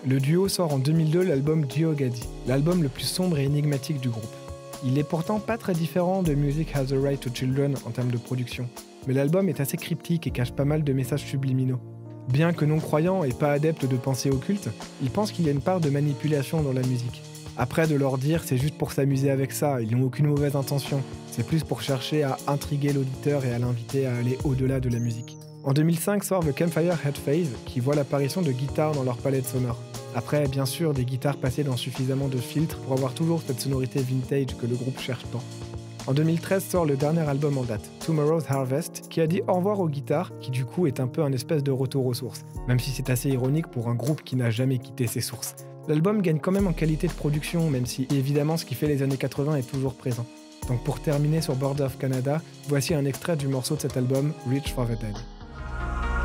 Le duo sort en 2002 l'album Diogadi, l'album le plus sombre et énigmatique du groupe. Il est pourtant pas très différent de Music Has a Right to Children en termes de production, mais l'album est assez cryptique et cache pas mal de messages subliminaux. Bien que non-croyant et pas adepte de pensée occulte, ils pensent qu'il y a une part de manipulation dans la musique. Après, de leur dire c'est juste pour s'amuser avec ça, ils n'ont aucune mauvaise intention, c'est plus pour chercher à intriguer l'auditeur et à l'inviter à aller au-delà de la musique. En 2005 sort The Campfire Head Phase, qui voit l'apparition de guitares dans leur palette sonore. Après, bien sûr, des guitares passées dans suffisamment de filtres pour avoir toujours cette sonorité vintage que le groupe cherche tant. En 2013 sort le dernier album en date, Tomorrow's Harvest, qui a dit au revoir aux guitares, qui du coup est un peu un espèce de retour aux sources, même si c'est assez ironique pour un groupe qui n'a jamais quitté ses sources. L'album gagne quand même en qualité de production, même si évidemment ce qui fait les années 80 est toujours présent. Donc pour terminer sur Boards of Canada, voici un extrait du morceau de cet album, Reach for the Dead.